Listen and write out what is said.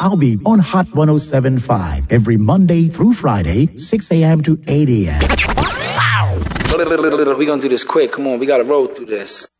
I'll be on Hot 107.5 every Monday through Friday, 6 a.m. to 8 a.m. We're gonna do this quick. Come on, we gotta roll through this.